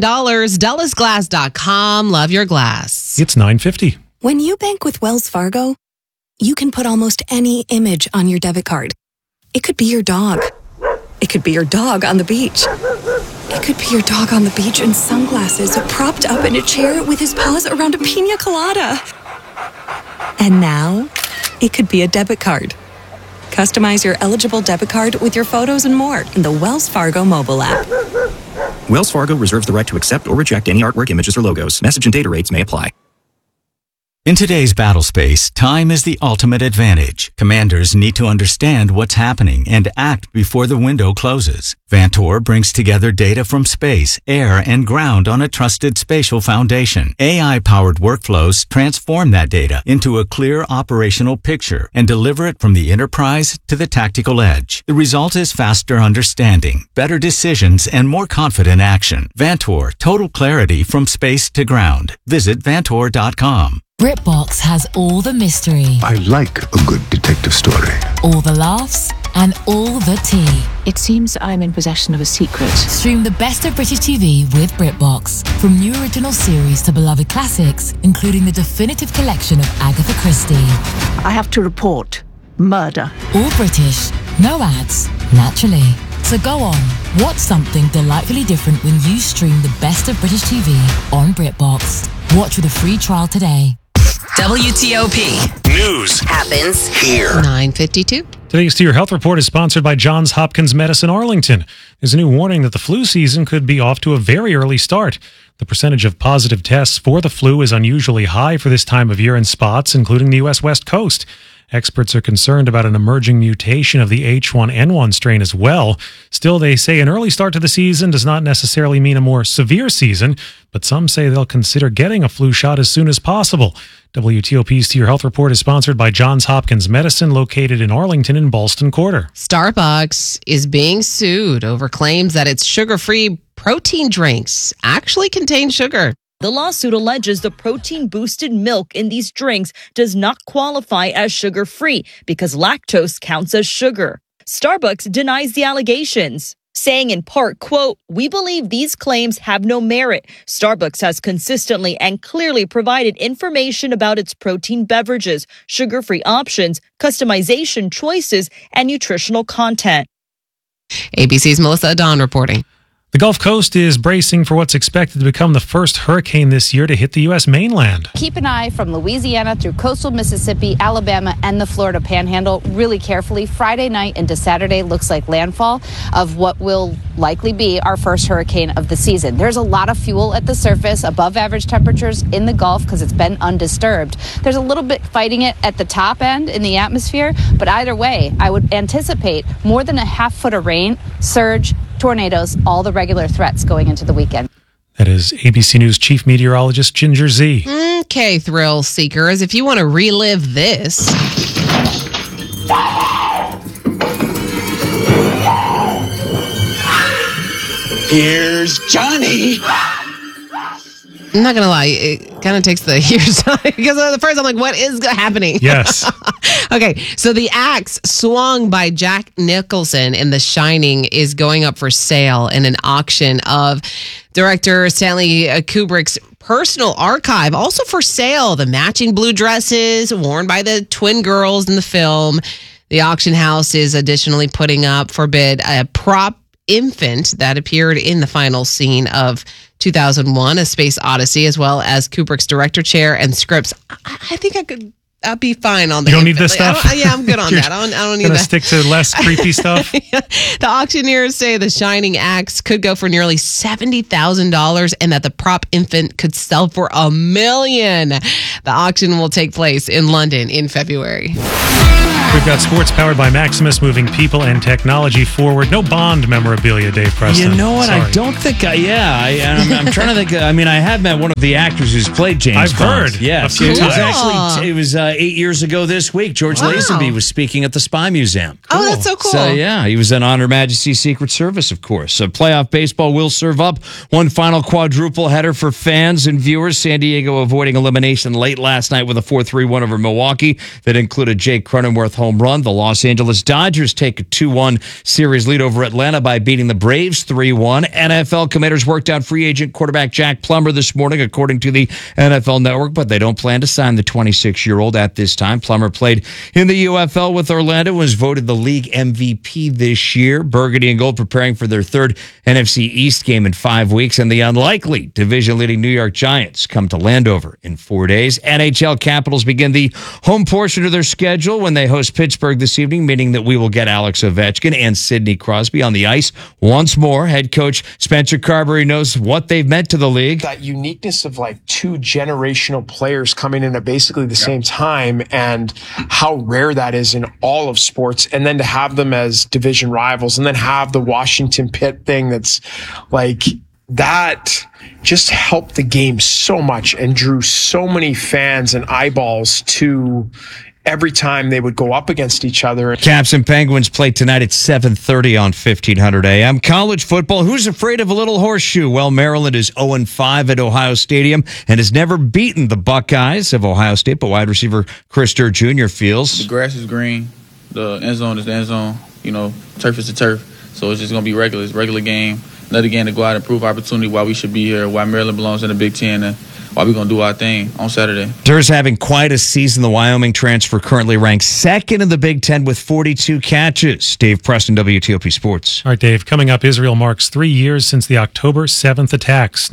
DullesGlass.com. Love your glass. It's 9:50. When you bank with Wells Fargo, you can put almost any image on your debit card. It could be your dog. It could be your dog on the beach. It could be your dog on the beach in sunglasses, propped up in a chair with his paws around a pina colada. And now, it could be a debit card. Customize your eligible debit card with your photos and more in the Wells Fargo mobile app. Wells Fargo reserves the right to accept or reject any artwork, images, or logos. Message and data rates may apply. In today's battle space, time is the ultimate advantage. Commanders need to understand what's happening and act before the window closes. Vantor brings together data from space, air, and ground on a trusted spatial foundation. AI-powered workflows transform that data into a clear operational picture and deliver it from the enterprise to the tactical edge. The result is faster understanding, better decisions, and more confident action. Vantor, total clarity from space to ground. Visit Vantor.com. BritBox has all the mystery. I like a good detective story. All the laughs and all the tea. It seems I'm in possession of a secret. Stream the best of British TV with BritBox. From new original series to beloved classics, including the definitive collection of Agatha Christie. I have to report murder. All British, no ads, naturally. So go on, watch something delightfully different when you stream the best of British TV on BritBox. Watch with a free trial today. WTOP. News happens here. 9:52. Today's To Your Health Report is sponsored by Johns Hopkins Medicine Arlington. There's a new warning that the flu season could be off to a very early start. The percentage of positive tests for the flu is unusually high for this time of year in spots, including the U.S. West Coast. Experts are concerned about an emerging mutation of the H1N1 strain as well. Still, they say an early start to the season does not necessarily mean a more severe season, but some say they'll consider getting a flu shot as soon as possible. WTOP's To Your Health Report is sponsored by Johns Hopkins Medicine, located in Arlington and Ballston Quarter. Starbucks is being sued over claims that its sugar-free protein drinks actually contain sugar. The lawsuit alleges the protein-boosted milk in these drinks does not qualify as sugar-free because lactose counts as sugar. Starbucks denies the allegations. saying in part, quote, "We believe these claims have no merit. Starbucks has consistently and clearly provided information about its protein beverages, sugar-free options, customization choices, and nutritional content." ABC's Melissa Adon reporting. The Gulf Coast is bracing for what's expected to become the first hurricane this year to hit the U.S. mainland. Keep an eye from Louisiana through coastal Mississippi, Alabama, and the Florida Panhandle really carefully. Friday night into Saturday looks like landfall of what will likely be our first hurricane of the season. There's a lot of fuel at the surface, above average temperatures in the Gulf because it's been undisturbed. There's a little bit fighting it at the top end in the atmosphere, but either way, I would anticipate more than a half foot of rain, surge, tornadoes, all the regular threats going into the weekend. That is ABC News Chief Meteorologist Ginger Z. Okay, thrill seekers, if you want to relive this. Here's Johnny. I'm not going to lie, it kind of takes the years because at first I'm like, what is happening? Yes. Okay, so the axe swung by Jack Nicholson in The Shining is going up for sale in an auction of director Stanley Kubrick's personal archive. Also for sale, the matching blue dresses worn by the twin girls in the film. The auction house is additionally putting up for bid a prop infant that appeared in the final scene of 2001, A Space Odyssey, as well as Kubrick's director chair and scripts. I think I'd be fine on that. You don't need this stuff? I'm good on that. I don't need that. Stick to less creepy stuff? The auctioneers say the Shining axe could go for nearly $70,000 and that the prop infant could sell for $1 million. The auction will take place in London in February. We've got sports powered by Maximus, moving people and technology forward. No Bond memorabilia, Dave Preston. You know what? Sorry. I don't think I'm trying to think. I mean, I have met one of the actors who's played James I've Bond. heard. Yes. Cool. It was 8 years ago this week. George Lazenby was speaking at the Spy Museum. Oh, that's so cool. So, yeah, he was an Honor Majesty's Secret Service, of course. So, playoff baseball will serve up one final quadruple header for fans and viewers. San Diego avoiding elimination late last night with a 4-3 win over Milwaukee that included Jake Cronenworth home run. The Los Angeles Dodgers take a 2-1 series lead over Atlanta by beating the Braves 3-1. NFL Commanders worked out free agent quarterback Jack Plummer this morning, according to the NFL Network, but they don't plan to sign the 26-year-old at this time. Plummer played in the UFL with Orlando, was voted the league MVP this year. Burgundy and Gold preparing for their third NFC East game in 5 weeks, and the unlikely division-leading New York Giants come to Landover in 4 days. NHL Capitals begin the home portion of their schedule when they host Pittsburgh this evening, meaning that we will get Alex Ovechkin and Sidney Crosby on the ice once more. Head coach Spencer Carberry knows what they've meant to the league. That uniqueness of like two generational players coming in at basically the same time, and how rare that is in all of sports, and then to have them as division rivals, and then have the Washington Pitt thing that's like that just helped the game so much and drew so many fans and eyeballs to every time they would go up against each other. Caps and Penguins play tonight at 7:30 on 1500 AM. College football, who's afraid of a little horseshoe? Well, Maryland is 0-5 at Ohio Stadium and has never beaten the Buckeyes of Ohio State, but wide receiver Chris Durr Jr. feels the grass is green, the end zone is the end zone, turf is the turf, so it's just going to be regular. It's a regular game. Another game to go out and prove opportunity why we should be here, why Maryland belongs in the Big Ten, and why we're going to do our thing on Saturday. Durr's having quite a season. The Wyoming transfer currently ranks second in the Big Ten with 42 catches. Dave Preston, WTOP Sports. All right, Dave, coming up, Israel marks 3 years since the October 7th attacks,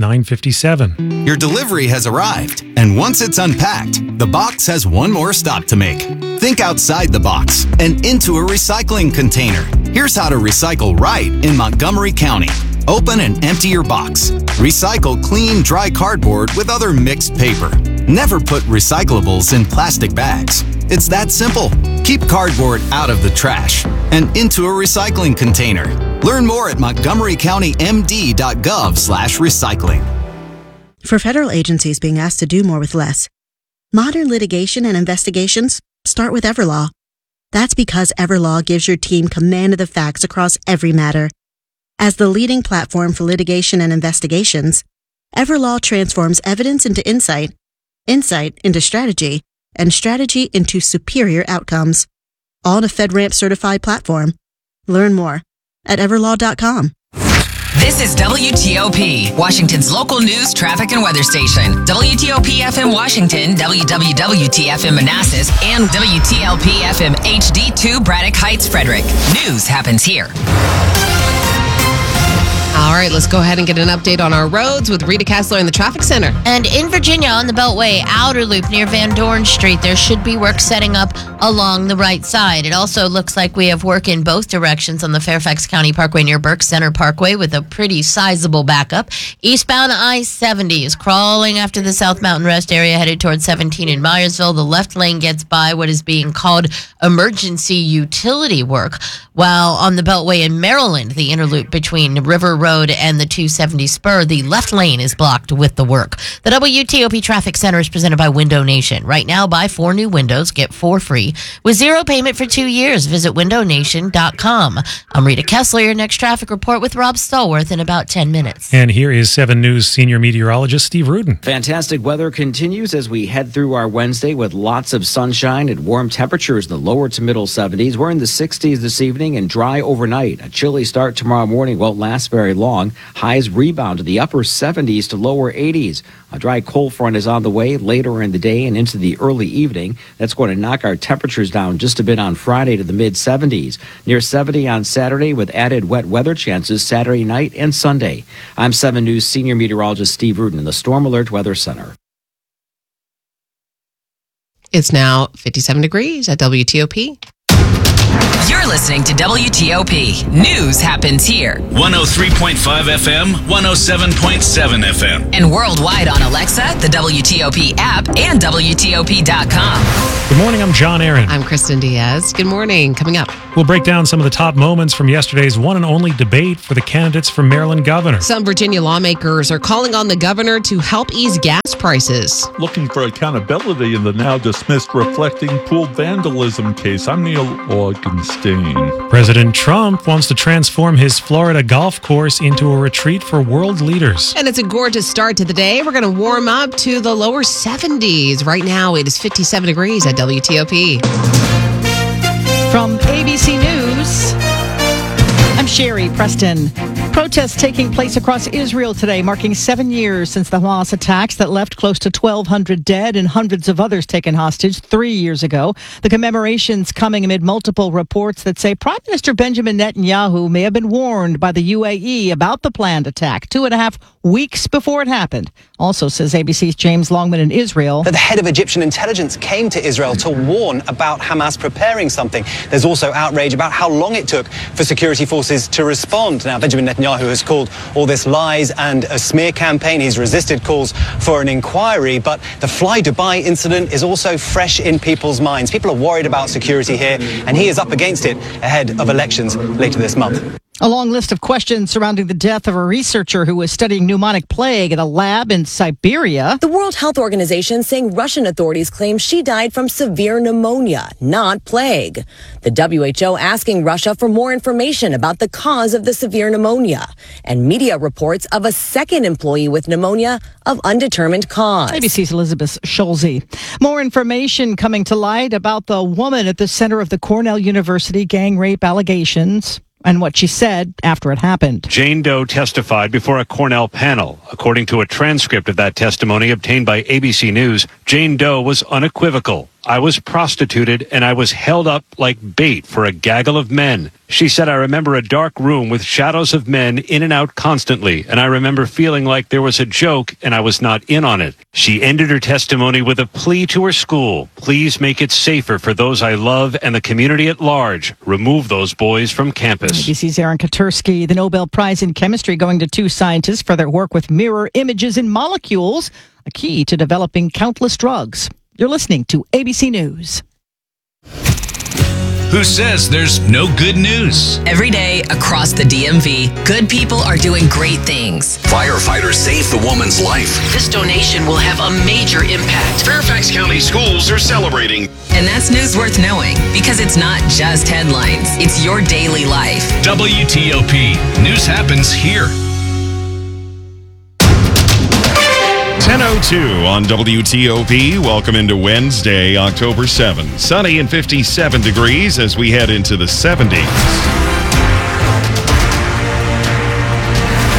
9:57. Your delivery has arrived, and once it's unpacked, the box has one more stop to make. Think outside the box and into a recycling container. Here's how to recycle right in Montgomery County. Open and empty your box. Recycle clean, dry cardboard with other mixed paper. Never put recyclables in plastic bags. It's that simple. Keep cardboard out of the trash and into a recycling container. Learn more at montgomerycountymd.gov/recycling. For federal agencies being asked to do more with less, modern litigation and investigations start with Everlaw. That's because Everlaw gives your team command of the facts across every matter. As the leading platform for litigation and investigations, Everlaw transforms evidence into insight, insight into strategy, and strategy into superior outcomes. All in a FedRAMP certified platform. Learn more at everlaw.com. This is WTOP, Washington's local news, traffic, and weather station. WTOP FM Washington, WWWT FM Manassas, and WTLP FM HD2 Braddock Heights, Frederick. News happens here. All right, let's go ahead and get an update on our roads with Rita Kessler in the traffic center. And in Virginia, on the Beltway outer loop near Van Dorn Street, there should be work setting up along the right side. It also looks like we have work in both directions on the Fairfax County Parkway near Burke Center Parkway with a pretty sizable backup. Eastbound I-70 is crawling after the South Mountain Rest area headed towards 17 in Myersville. The left lane gets by what is being called emergency utility work, while on the Beltway in Maryland, the inner loop between River Road and the 270 spur, the left lane is blocked with the work. The WTOP Traffic Center is presented by Window Nation. Right now, buy 4 new windows, get 4 free with 0 payment for 2 years. Visit windownation.com. I'm Rita Kessler, your next traffic report with Rob Stallworth in about 10 minutes. And here is 7 News senior meteorologist Steve Rudin. Fantastic weather continues as we head through our Wednesday with lots of sunshine and warm temperatures in the lower to middle 70s. We're in the 60s this evening and dry overnight. A chilly start tomorrow morning won't last very long. Highs rebound to the upper 70s to lower 80s. A dry cold front is on the way later in the day and into the early evening. That's going to knock our temperatures down just a bit on Friday to the mid 70s. Near 70 on Saturday with added wet weather chances Saturday night and Sunday. I'm 7 News senior meteorologist Steve Rudin in the Storm Alert Weather Center. It's now 57 degrees at WTOP. You're listening to WTOP. News happens here. 103.5 FM, 107.7 FM. And worldwide on Alexa, the WTOP app, and WTOP.com. Good morning, I'm John Aaron. I'm Kristen Diaz. Good morning. Coming up, we'll break down some of the top moments from yesterday's one and only debate for the candidates for Maryland governor. Some Virginia lawmakers are calling on the governor to help ease gas prices. Looking for accountability in the now dismissed reflecting pool vandalism case. I'm Neil Augenstein. President Trump wants to transform his Florida golf course into a retreat for world leaders. And it's a gorgeous start to the day. We're going to warm up to the lower 70s. Right now, it is 57 degrees at WTOP. From ABC News, I'm Sherry Preston. Protests taking place across Israel today, marking 7 years since the Hamas attacks that left close to 1,200 dead and hundreds of others taken hostage 3 years ago. The commemorations coming amid multiple reports that say Prime Minister Benjamin Netanyahu may have been warned by the UAE about the planned attack 2.5 weeks before it happened. Also, says ABC's James Longman in Israel, that the head of Egyptian intelligence came to Israel to warn about Hamas preparing something. There's also outrage about how long it took for security forces to respond. Now, Benjamin Netanyahu has called all this lies and a smear campaign. He's resisted calls for an inquiry, but the Fly Dubai incident is also fresh in people's minds. People are worried about security here, and he is up against it ahead of elections later this month. A long list of questions surrounding the death of a researcher who was studying pneumonic plague at a lab in Siberia. The World Health Organization saying Russian authorities claim she died from severe pneumonia, not plague. The WHO asking Russia for more information about the cause of the severe pneumonia. And media reports of a second employee with pneumonia of undetermined cause. ABC's Elizabeth Schulze. More information coming to light about the woman at the center of the Cornell University gang rape allegations and what she said after it happened. Jane Doe testified before a Cornell panel. According to a transcript of that testimony obtained by ABC News, Jane Doe was unequivocal. I was prostituted and I was held up like bait for a gaggle of men. She said, I remember a dark room with shadows of men in and out constantly, and I remember feeling like there was a joke and I was not in on it. She ended her testimony with a plea to her school. Please make it safer for those I love and the community at large. Remove those boys from campus. ABC's Aaron Katursky. The Nobel Prize in Chemistry going to 2 scientists for their work with mirror images in molecules, a key to developing countless drugs. You're listening to ABC News. Who says there's no good news? Every day across the DMV, good people are doing great things. Firefighters saved the woman's life. This donation will have a major impact. Fairfax County schools are celebrating. And that's news worth knowing, because it's not just headlines. It's your daily life. WTOP. News happens here. 10:02 on WTOP. Welcome into Wednesday, October 7th. Sunny and 57 degrees as we head into the 70s.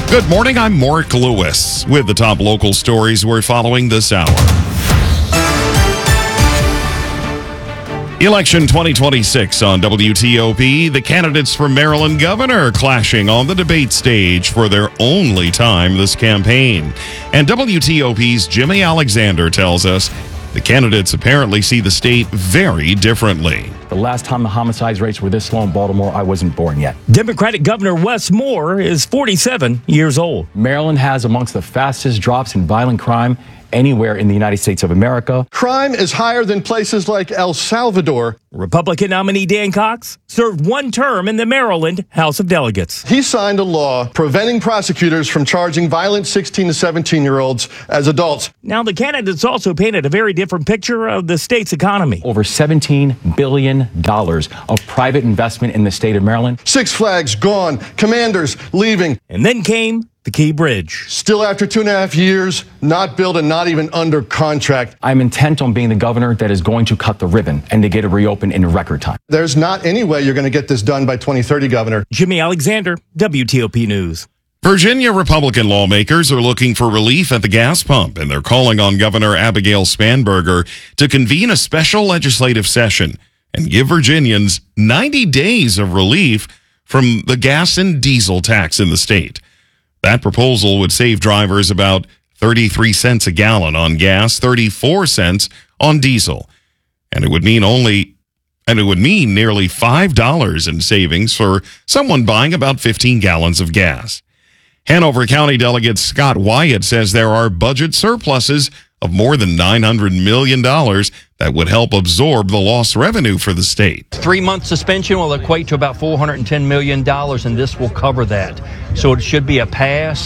Good morning, I'm Mark Lewis with the top local stories we're following this hour. Election 2026 on WTOP. The candidates for Maryland governor clashing on the debate stage for their only time this campaign. And WTOP's Jimmy Alexander tells us the candidates apparently see the state very differently. The last time the homicide rates were this low in Baltimore, I wasn't born yet. Democratic Governor Wes Moore is 47 years old. Maryland has amongst the fastest drops in violent crime anywhere in the United States of America. Crime is higher than places like El Salvador. Republican nominee Dan Cox served one term in the Maryland House of Delegates. He signed a law preventing prosecutors from charging violent 16 to 17-year-olds as adults. Now, the candidates also painted a very different picture of the state's economy. Over $17 billion of private investment in the state of Maryland. Six Flags gone, Commanders leaving. And then came the Key Bridge. Still after 2.5 years, not built and not even under contract. I'm intent on being the governor that is going to cut the ribbon and to get it reopened in record time. There's not any way you're going to get this done by 2030, Governor. Jimmy Alexander, WTOP News. Virginia Republican lawmakers are looking for relief at the gas pump, and they're calling on Governor Abigail Spanberger to convene a special legislative session and give Virginians 90 days of relief from the gas and diesel tax in the state. That proposal would save drivers about 33 cents a gallon on gas, 34 cents on diesel. And it would mean nearly $5 in savings for someone buying about 15 gallons of gas. Hanover County Delegate Scott Wyatt says there are budget surpluses of more than $900 million that would help absorb the lost revenue for the state. 3-month suspension will equate to about $410 million, and this will cover that. So it should be a pass.